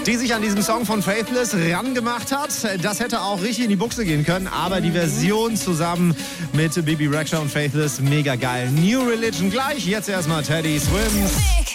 die sich an diesem Song von Faithless rangemacht hat. Das hätte auch richtig in die Buchse gehen können, aber die Version zusammen mit Bibi Rexha und Faithless, mega geil. New Religion gleich, jetzt erstmal Teddy Swims.